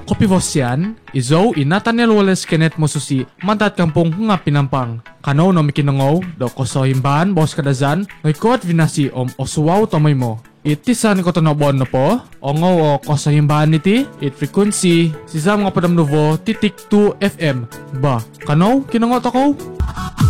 Kopi Vosian, izo Nathaniel Wallace Kenneth Mosusi, mantat kampung nga pinampang. Kano no mikinangaw, do kosohimbahan bos kadazan, no ikot vinasi osuwaw tomoy mo. Itisan ko tanobon na po, ongaw o kosohimbahan niti, frequency, sisa mga padamnuvo, titik 2 FM. Ba, kano kinangot ako?